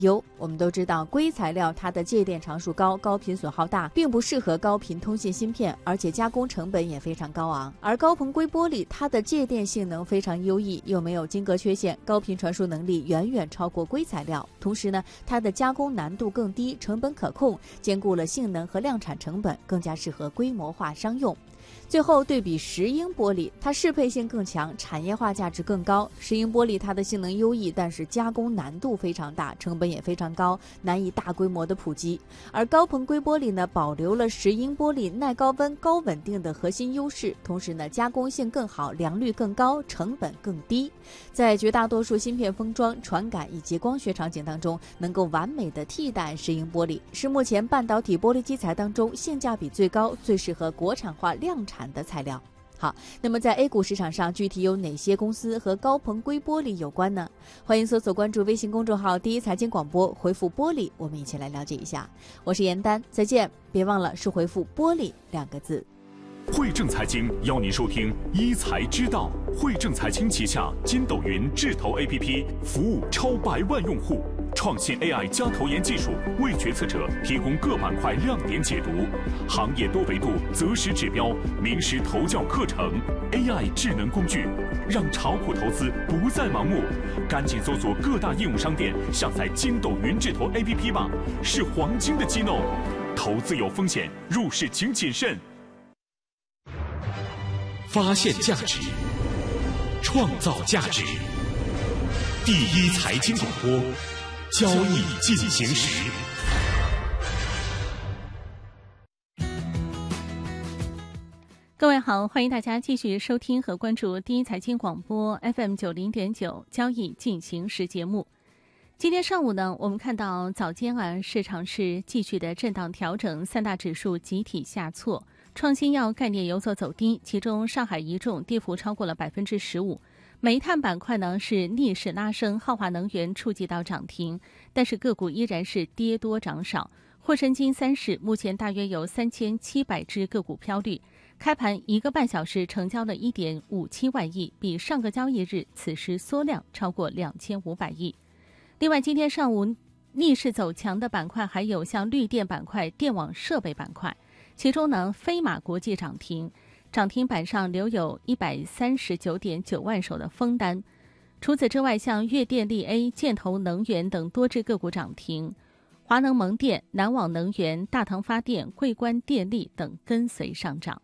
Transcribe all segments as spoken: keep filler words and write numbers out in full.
有，我们都知道硅材料它的介电常数高，高频损耗大，并不适合高频通信芯片，而且加工成本也非常高昂。而高硼硅玻璃它的介电性能非常优异，又没有晶格缺陷，高频传输能力远远超过硅材料。同时呢，它的加工难度更低，成本可控，兼顾了性能和量产成本，更加适合规模化商用。最后对比石英玻璃，它适配性更强，产业化价值更高。石英玻璃它的性能优异，但是加工难度非常大，成本也非常高，难以大规模的普及。而高硼硅玻璃呢，保留了石英玻璃耐高温、高稳定的核心优势，同时呢，加工性更好，良率更高，成本更低，在绝大多数芯片封装、传感以及光学场景当中，能够完美的替代石英玻璃，是目前半导体玻璃基材当中性价比最高、最适合国产化量产的材料。好，那么在 A 股市场上，具体有哪些公司和高硼硅玻璃有关呢？欢迎搜索关注微信公众号第一财经广播，回复玻璃，我们一起来了解一下。我是严丹，再见，别忘了是回复玻璃两个字。 汇正财经邀您收听一财知道。汇正财经旗下筋斗云智投 A P P 服务超百万用户，创新 A I 加投研技术为决策者提供各板块亮点解读，行业多维度择时指标名师投教课程 ，A I 智能工具，让炒股投资不再盲目。赶紧搜索各大应用商店下载筋斗云智投 A P P 吧，是黄金的机弄。投资有风险，入市请谨慎。 发现价值，创造价值。第一财经广播，交易进行时。 各位好，欢迎大家继续收听和关注第一财经广播 F M 九零点九交易进行时节目。今天上午呢，我们看到早间啊，市场是继续的震荡调整，三大指数集体下挫。创新药概念有所走低，其中上海一重跌幅超过了百分之十五。煤炭板块呢是逆势拉升，浩华能源触及到涨停，但是个股依然是跌多涨少。沪深金三市目前大约有三千七百只个股飘绿，开盘一个半小时成交了一点五七万亿，比上个交易日此时缩量超过两千五百亿。另外，今天上午逆势走强的板块还有像绿电板块、电网设备板块。其中呢，飞马国际涨停，涨停板上留有一百三十九点九万手的封单。除此之外，像粤电力 A、建投能源等多只个股涨停，华能蒙电、南网能源、大唐发电、桂冠电力等跟随上涨。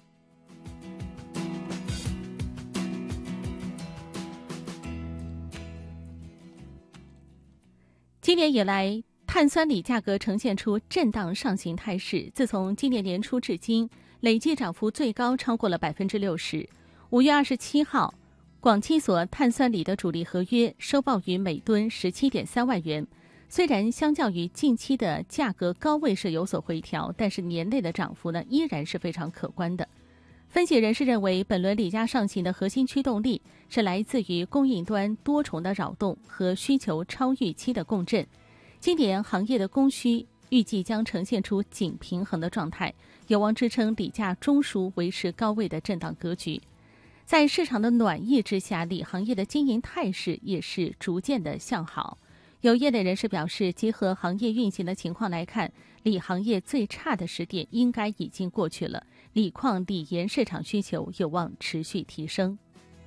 今年以来，碳酸锂价格呈现出震荡上行态势，自从今年年初至今，累计涨幅最高超过了百分之六十。五月二十七号，广七所碳酸锂的主力合约收报于每吨十七点三万元。虽然相较于近期的价格高位是有所回调，但是年内的涨幅呢依然是非常可观的。分析人士认为，本轮锂价上行的核心驱动力是来自于供应端多重的扰动和需求超预期的共振。今年行业的供需预计将呈现出紧平衡的状态，有望支撑锂价中枢维持高位的震荡格局。在市场的暖意之下，锂行业的经营态势也是逐渐的向好。有业内人士表示，结合行业运行的情况来看，锂行业最差的时点应该已经过去了，锂矿、锂盐市场需求有望持续提升。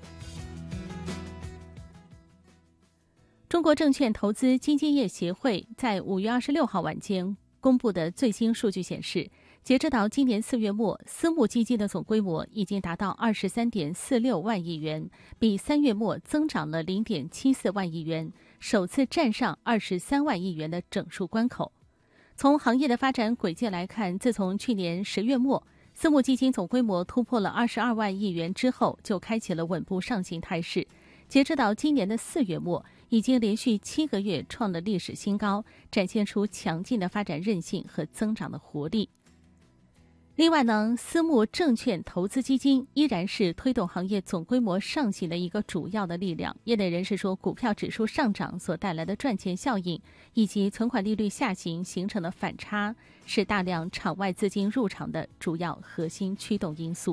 中国证券投资基金业协会在五月二十六号晚间公布的最新数据显示，截止到今年四月末，私募基金的总规模已经达到二十三点四六万亿元，比三月末增长了零点七四万亿元，首次站上二十三万亿元的整数关口。从行业的发展轨迹来看，自从去年十月末，私募基金总规模突破了二十二万亿元之后，就开启了稳步上行态势。截止到今年的四月末，已经连续七个月创了历史新高，展现出强劲的发展韧性和增长的活力。另外呢，私募证券投资基金依然是推动行业总规模上行的一个主要的力量。业内人士说，股票指数上涨所带来的赚钱效应，以及存款利率下行形成的反差，是大量场外资金入场的主要核心驱动因素。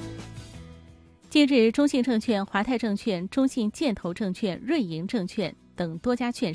近日，中信证券、华泰证券、中信建投证券、瑞银证券等多家券